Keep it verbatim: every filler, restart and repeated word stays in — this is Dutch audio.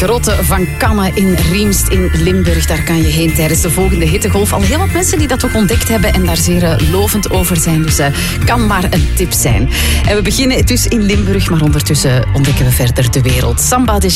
grotten van Kanne in Riemst in Limburg. Daar kan je heen tijdens de volgende hittegolf. Al heel wat mensen die dat ook ontdekt hebben en daar zeer uh, lovend over zijn. Dus uh, kan maar een tip zijn. En we beginnen dus in Limburg, maar ondertussen ontdekken we verder de wereld. Samba de